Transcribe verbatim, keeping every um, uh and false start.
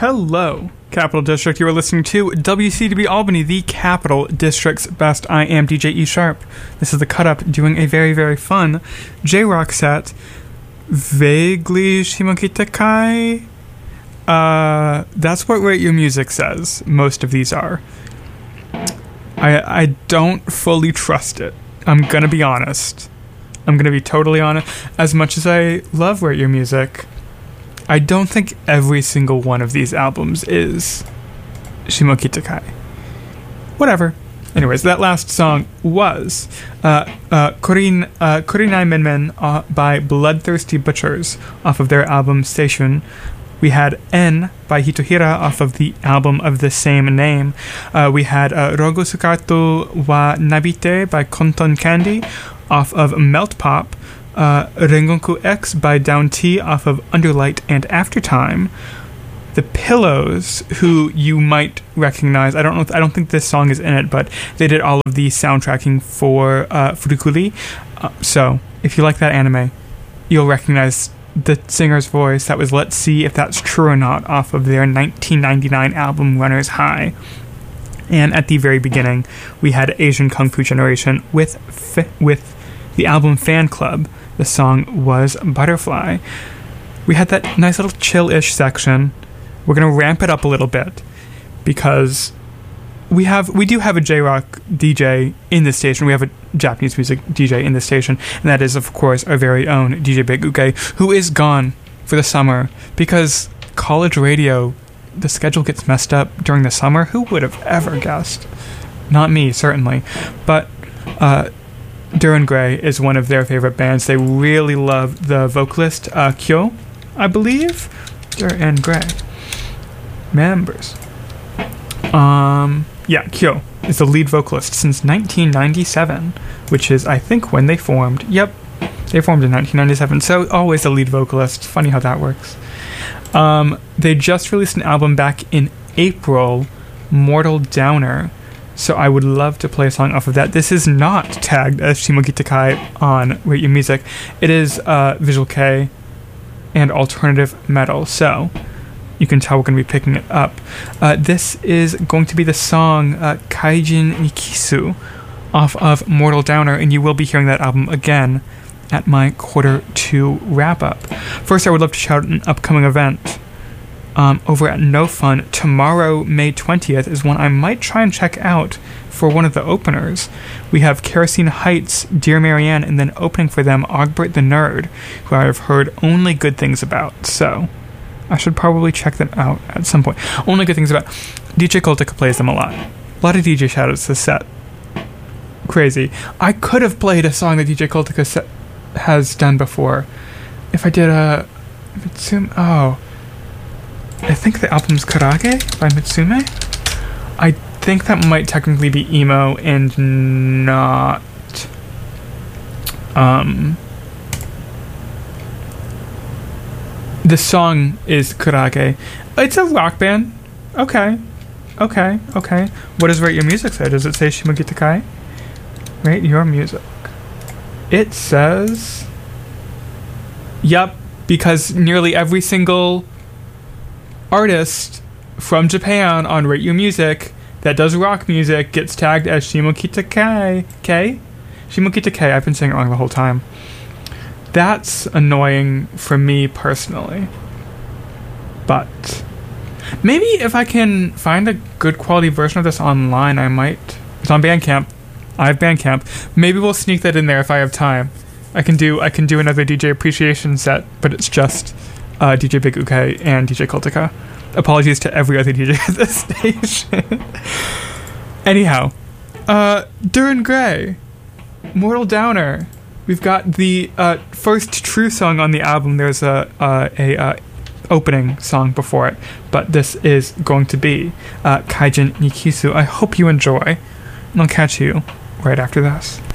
Hello, Capital District. You are listening to W C D B Albany, the Capital District's best. I am D J E Sharp. This is the Cut Up, doing a very, very fun J-Rock set. Vaguely Shimokita Kai. Uh, that's what Rate Your Music says. Most of these are. I I don't fully trust it. I'm gonna be honest. I'm gonna be totally honest. As much as I love Rate Your Music, I don't think every single one of these albums is Shimokita Kai. Whatever. Anyways, that last song was uh, uh, Korin, uh, Korinai Menmen uh, by Bloodthirsty Butchers off of their album Station. We had En by Hitohira off of the album of the same name. Uh, we had uh, Rogo Sukatu wa Nabite by Konton Candy off of Melt Pop. Uh, Rengoku X by Down T off of Underlight and Aftertime. The Pillows, who you might recognize. I don't know. If, I don't think this song is in it, but they did all of the soundtracking for uh, Furikuri. Uh, so, if you like that anime, you'll recognize the singer's voice. That was Let's See If That's True or Not off of their nineteen ninety-nine album Runner's High. And at the very beginning, we had Asian Kung Fu Generation with fi- with the album Fan Club. The song was Butterfly. We had that nice little chill-ish section. We're going to ramp it up a little bit because we have we do have a J-Rock D J in this station. We have a Japanese music D J in this station, and that is, of course, our very own D J Big Uke, who is gone for the summer because college radio, the schedule gets messed up during the summer. Who would have ever guessed? Not me, certainly. But uh Duran Gray is one of their favorite bands. They really love the vocalist, uh, Kyo, I believe. Duran Gray. Members. Um, yeah, Kyo is the lead vocalist since nineteen ninety-seven, which is, I think, when they formed. Yep, they formed in nineteen ninety-seven, so always the lead vocalist. Funny how that works. Um, they just released an album back in April, Mortal Downer. So I would love to play a song off of that. This is not tagged as Shimokita Kai on Rate Your Music. It is uh, Visual Kei and alternative metal. So you can tell we're going to be picking it up. Uh, this is going to be the song uh, Kaijin Nikisu off of Mortal Downer, and you will be hearing that album again at my quarter two wrap-up. First, I would love to shout out an upcoming event. Um, over at No Fun, tomorrow, May twentieth, is one I might try and check out for one of the openers. We have Kerosene Heights, Dear Marianne, and then opening for them, Ogbert the Nerd, who I have heard only good things about, so I should probably check them out at some point. Only good things about. D J Kultika plays them a lot. A lot of D J shoutouts this set. Crazy. I could have played a song that D J Kultika set has done before. If I did a... Mitsume... Oh... I think the album's Karage by Mitsume. I think that might technically be emo and not um the song is Karage. It's a rock band. Okay. Okay. Okay. What does Rate Your Music say? Does it say Shimokita Kai? Rate Your Music. It says... Yup, because nearly every single artist from Japan on Rate Your Music that does rock music gets tagged as Shimokita Kai. K? Shimokita Kai. I've been saying it wrong the whole time. That's annoying for me personally. But maybe if I can find a good quality version of this online, I might. It's on Bandcamp. I have Bandcamp. Maybe we'll sneak that in there if I have time. I can do I can do another D J appreciation set, but it's just Uh, D J Big Uke and D J Kultika. Apologies to every other D J at this station. Anyhow, uh, Duran Gray, Mortal Downer. We've got the uh, first true song on the album. There's a uh, a uh, opening song before it, but this is going to be uh, Kaijin Nikisu. I hope you enjoy, and I'll catch you right after this.